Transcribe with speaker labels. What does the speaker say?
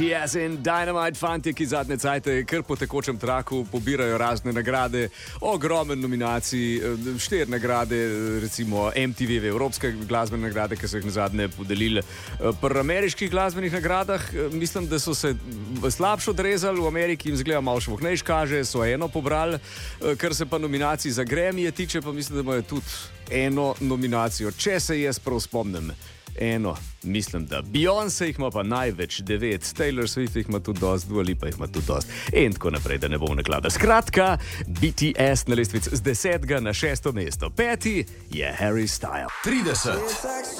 Speaker 1: BTS in Dynamite fanti, ki zadnje cajte kar po tekočem traku pobirajo razne nagrade, ogromen nominacij, 4 nagrade, recimo MTV, evropske glasbene nagrade, ki so jih nazadnje podelili. Pri ameriških glasbenih nagradah mislim, da so se slabše odrezali, v Ameriki jim zgleda malo švohnejš kaže, so eno pobrali, kar se pa nominacij za Grammy tiče, pa mislim, da imajo tudi eno nominacijo, če se jaz prav spomnim. Eno, mislim, da Beyoncé jih ima pa največ 9, Taylor Swift jih ima tudi dost, Dua Lipa jih ima tudi dost in tako naprej, da ne bom naklada. Skratka, BTS na lestvici z 10. na 6. mesto. 5. je Harry Styles.
Speaker 2: 30.